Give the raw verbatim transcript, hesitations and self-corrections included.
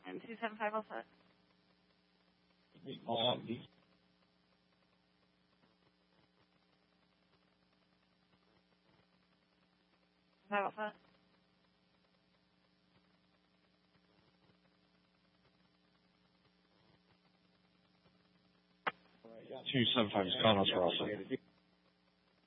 And two seven five, all set. Five, all set. two seven five is Connell's for all set.